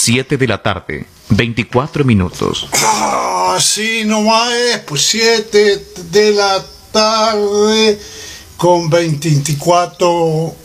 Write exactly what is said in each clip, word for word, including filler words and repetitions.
siete de la tarde, veinticuatro minutos. Ah, sí, nomás es, pues siete de la tarde con veinticuatro.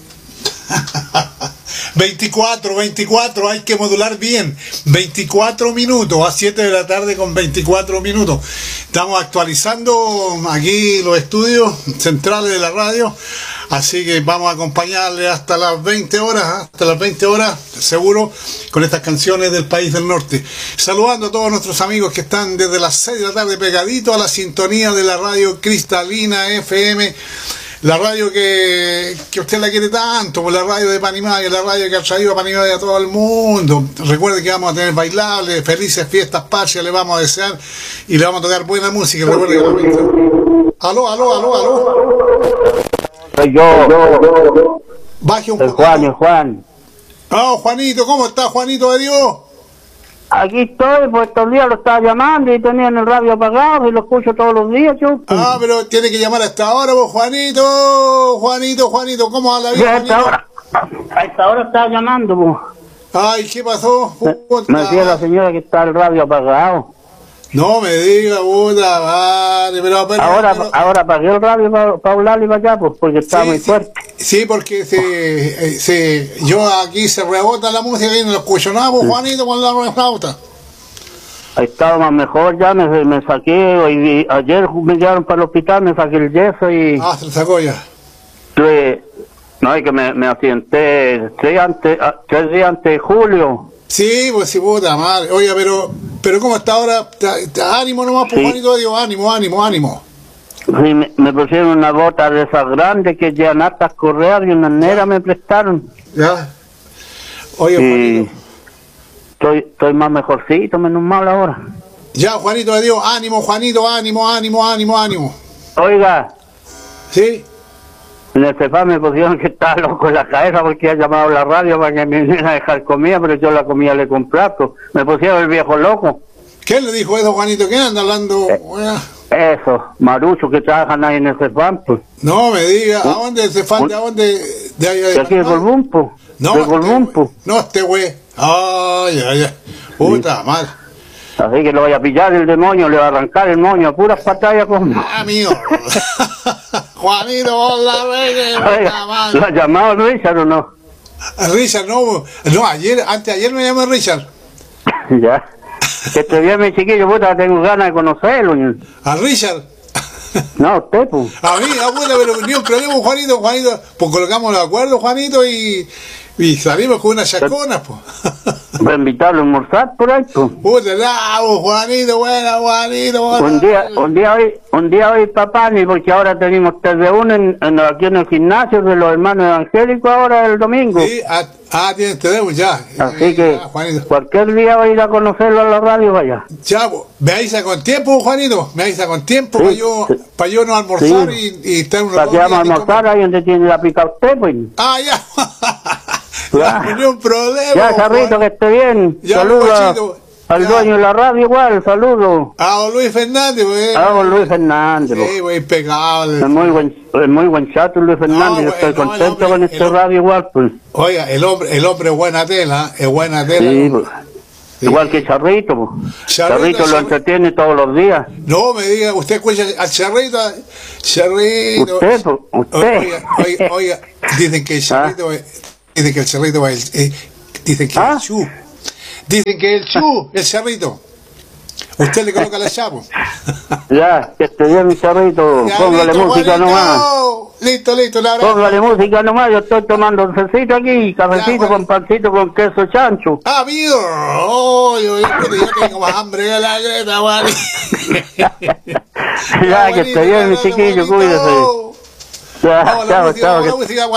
veinticuatro, veinticuatro, hay que modular bien. veinticuatro minutos, a siete de la tarde con veinticuatro minutos. Estamos actualizando aquí los estudios centrales de la radio, así que vamos a acompañarle hasta las veinte horas, hasta las veinte horas, seguro, con estas canciones del país del norte. Saludando a todos nuestros amigos que están desde las seis de la tarde pegadito a la sintonía de la radio Cristalina F M. La radio que, que usted la quiere tanto, por la radio de Panimaya, la radio que ha traído a Panimaya a todo el mundo. Recuerde que vamos a tener bailables, felices fiestas patrias, le vamos a desear y le vamos a tocar buena música. Recuerde que también... Aló, aló, aló, aló. Soy yo. Baje un el poco. Juan, el Juan. Oh, Juanito, ¿cómo está, Juanito de Dios? Aquí estoy, pues estos días lo estaba llamando y tenían el radio apagado y lo escucho todos los días, yo. Ah, pero tiene que llamar hasta ahora, vos, Juanito. Juanito, Juanito, ¿cómo va la vida, A esta hora, a esta hora estaba llamando, pues. Ay, ¿qué pasó? Me, me decía la señora que está el radio apagado. No me diga, puta madre, pero, pero ahora pero... ahora apagué el radio para pa hablarle para allá, pues, porque estaba sí, muy sí, fuerte. Sí, porque se, se, yo aquí se rebota la música y no lo escucho nada, pues, Juanito, con la flauta. Ahí estaba más mejor, ya me, me saqué, y, y ayer me llevaron para el hospital, me saqué el yeso y... Ah, se lo sacó ya. Tuve, no, es que me, me accidenté tres, antes, tres días antes de julio. Sí, pues sí, puta madre. Oiga, pero, pero ¿cómo está ahora? Ánimo nomás, pues, sí. Juanito, digo, ánimo, ánimo, ánimo. Sí, me, me pusieron una bota de esas grandes que llevan hartas correas y una nera me prestaron. Ya. Oye, Juanito. Estoy, estoy más mejorcito, menos mal ahora. Ya, Juanito, de Dios, ánimo, Juanito, ánimo, ánimo, ánimo, ánimo. Oiga. ¿Sí? En el Cefam me pusieron que estaba loco en la cabeza porque ha llamado a la radio para que me viniera a dejar comida, pero yo la comida le compré, pues. Me pusieron el viejo loco. ¿Quién le dijo eso, Juanito? ¿Quién anda hablando? Eh, eso, maruchos que trabajan ahí en el Cefam, pues. No me diga, ¿a dónde el Cefam? ¿De dónde? De, ahí, de, de aquí de Colbumpo. No, de Colbumpo. No, este güey. Ay, ay, ay. Puta sí. madre. Así que lo voy a pillar el demonio, le va a arrancar el moño a puras batallas con... Ah, amigo. Juanito, vos la ves. ¿Lo ha llamado Richard o no? Richard, no. No, ayer, antes de ayer me llamó Richard. Ya. Este día mi chiquillo, puta, tengo ganas de conocerlo. ¿A Richard? No, usted, pues. A mí, abuela, pero ni un problema, Juanito, Juanito. Pues colocamos los acuerdos, Juanito, y... Y salimos con una chacona, pues. Voy a invitarlo a almorzar por ahí, pues. Puta, no, Juanito, buena, Juanito, buena. Un día, un día hoy, un día hoy, papá, ni porque ahora tenemos T V uno en, en, aquí en el gimnasio de los hermanos evangélicos ahora el domingo. Sí, ah, ah tienes T V uno ya. Así que, ya, cualquier día voy a ir a conocerlo a la radio, vaya. Ya, me avisa con tiempo, Juanito, me avisa con tiempo, sí, para yo, sí. para yo no almorzar sí. y, y estar unos para que vamos a almorzar ahí donde tiene la pica usted, pues. Ah, ya. Ya, no hay un problema. Ya, Charrito, que esté bien. Saludos al ya. dueño de la radio igual, saludos. A don Luis Fernández, pues. A don Luis Fernández. Sí, pues, impecable. Es muy buen, es muy buen chato Luis Fernández, no, estoy no, contento hombre, con este radio igual, pues. Oiga, el hombre, el hombre es buena tela, es buena tela. Sí, pues. Sí. Igual que Charrito, pues. Charrito, Charrito lo entretiene todos los días. No me diga, usted escucha al Charrito, Charrito. Usted, pues, usted. Oiga, oiga, oiga, dicen que el Charrito... ¿Ah? Dicen que el cerrito va el, eh, dicen que ¿Ah? el chu. Dicen que el chu, el cerrito. Usted le coloca la chapa. Ya, que esté bien mi cerrito. Ya, póngale listo, música Juanito. Nomás. Listo, listo, la verdad. Póngale música nomás, yo estoy tomando un cafecito aquí, cafecito ya, con pancito con queso chancho. Ah, amigo. Oh, yo, yo, yo tengo más hambre que la greta, Juan. Ya, ya, que esté bien mi chiquillo, cuídese. Ya, chao, chao.